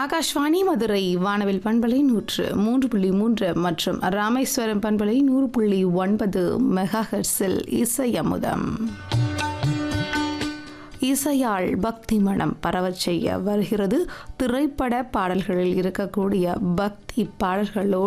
ஆகாஷ்வாணி மதுரை வானவில் பண்பலை 103.3 மற்றும் ராமேஸ்வரம் பண்பலை 100.9 மெகாஹெர்ட்ஸில் இசை அமுதம். இசையால் பக்தி மனம் பரவச் செய்ய வருகிறது. திரைப்பட பாடல்களில் இருக்கக்கூடிய பக்தி பாடல்களோடு